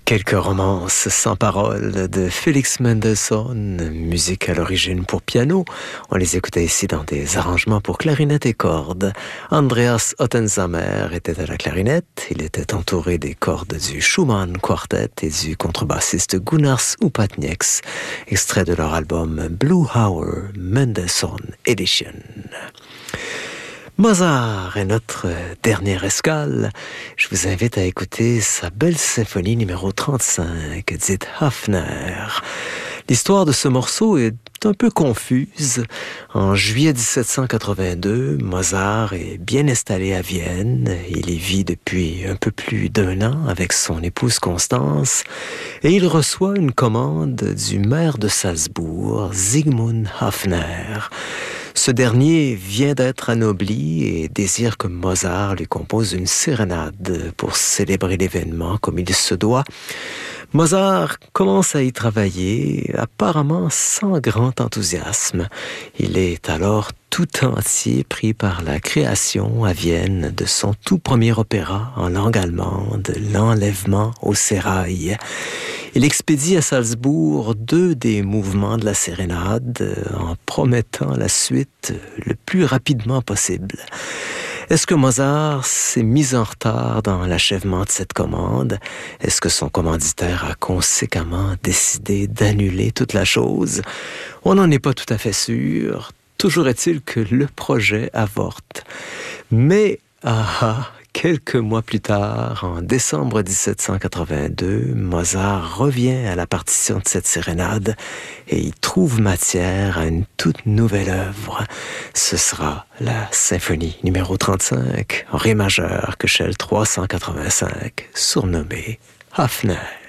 Quelques romances sans paroles de Félix Mendelssohn, musique à l'origine pour piano. On les écoutait ici dans des arrangements pour clarinette et cordes. Andreas Ottensamer était à la clarinette. Il était entouré des cordes du Schumann Quartet et du contrebassiste Gunnars Upatnieks, extrait de leur album Blue Hour Mendelssohn Edition. Mozart est notre dernière escale. Je vous invite à écouter sa belle symphonie numéro 35, dite Hafner. L'histoire de ce morceau est un peu confuse. En juillet 1782, Mozart est bien installé à Vienne. Il y vit depuis un peu plus d'1 an avec son épouse Constance et il reçoit une commande du maire de Salzbourg, Sigmund Hafner. Ce dernier vient d'être anobli et désire que Mozart lui compose une sérénade pour célébrer l'événement comme il se doit. Mozart commence à y travailler, apparemment sans grand enthousiasme. Il est alors tout entier pris par la création à Vienne de son tout premier opéra en langue allemande, L'Enlèvement au sérail. Il expédie à Salzbourg 2 des mouvements de la sérénade en promettant la suite le plus rapidement possible. Est-ce que Mozart s'est mis en retard dans l'achèvement de cette commande? Est-ce que son commanditaire a conséquemment décidé d'annuler toute la chose? On n'en est pas tout à fait sûr. Toujours est-il que le projet avorte. Mais, quelques mois plus tard, en décembre 1782, Mozart revient à la partition de cette sérénade et y trouve matière à une toute nouvelle œuvre. Ce sera la symphonie numéro 35, en ré majeur, Köchel 385, surnommée Hafner.